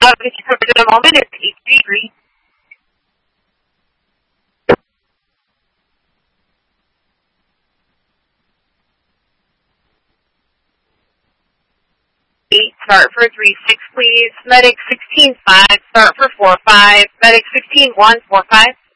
This is covered in a moment. It's 833. Start for 3-6, please. Medic 16-5, start for 4-5. Medic 16-1, 4-5.